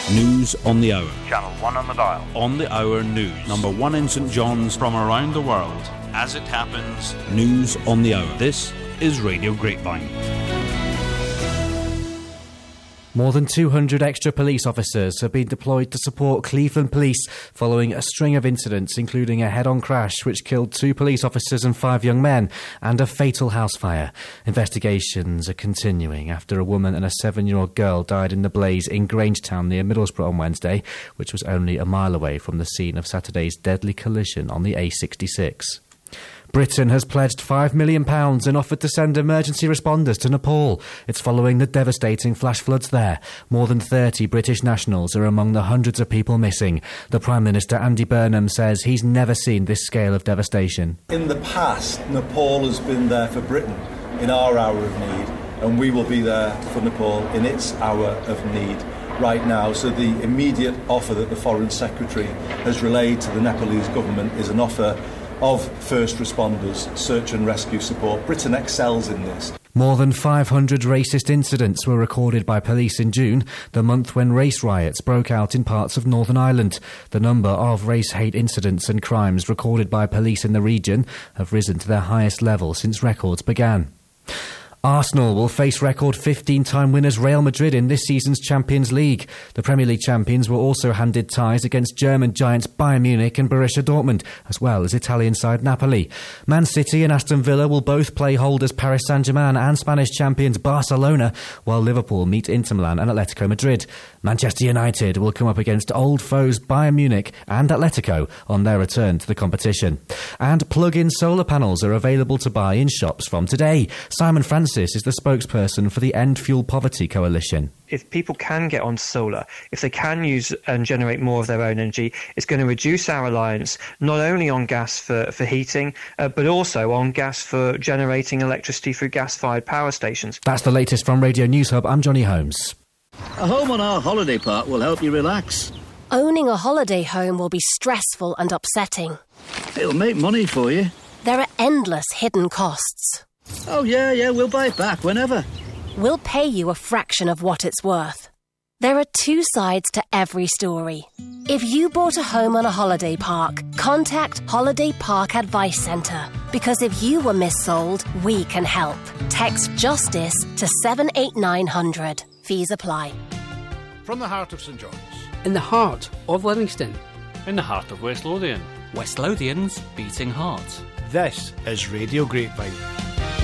News on the Hour. Channel 1 on the dial. On the Hour News. Number 1 in St John's from around the world. As it happens, News on the Hour. This is Radio Grapevine. More than 200 extra police officers have been deployed to support Cleveland Police following a string of incidents, including a head-on crash which killed 2 police officers and 5 young men, and a fatal house fire. Investigations are continuing after a woman and a 7-year-old girl died in the blaze in Grangetown near Middlesbrough on Wednesday, which was only a mile away from the scene of Saturday's deadly collision on the A66. Britain has pledged £5 million and offered to send emergency responders to Nepal. It's following the devastating flash floods there. More than 30 British nationals are among the hundreds of people missing. The Prime Minister, Andy Burnham, says he's never seen this scale of devastation. In the past, Nepal has been there for Britain in our hour of need, and we will be there for Nepal in its hour of need right now. So the immediate offer that the Foreign Secretary has relayed to the Nepalese government is an offer of first responders, search and rescue support. Britain excels in this. More than 500 racist incidents were recorded by police in June, the month when race riots broke out in parts of Northern Ireland. The number of race hate incidents and crimes recorded by police in the region have risen to their highest level since records began. Arsenal will face record 15-time winners Real Madrid in this season's Champions League. The Premier League champions were also handed ties against German giants Bayern Munich and Borussia Dortmund, as well as Italian side Napoli. Man City and Aston Villa will both play holders Paris Saint-Germain and Spanish champions Barcelona, while Liverpool meet Inter Milan and Atletico Madrid. Manchester United will come up against old foes Bayern Munich and Atletico on their return to the competition. And plug-in solar panels are available to buy in shops from today. Simon Francis is the spokesperson for the End Fuel Poverty Coalition. If people can get onto solar, if they can use and generate more of their own energy, it's going to reduce our reliance not only on gas for heating, but also on gas for generating electricity through gas-fired power stations. That's the latest from Radio News Hub. I'm Johnny Holmes. A home on our holiday park will help you relax. Owning a holiday home will be stressful and upsetting. It'll make money for you. There are endless hidden costs. Oh, yeah, we'll buy it back whenever. We'll pay you a fraction of what it's worth. There are 2 sides to every story. If you bought a home on a holiday park, contact Holiday Park Advice Centre. Because if you were missold, we can help. Text JUSTICE to 78900. Fees apply. From the heart of St John's. In the heart of Livingston. In the heart of West Lothian. West Lothian's beating heart. This is Radio Grapevine.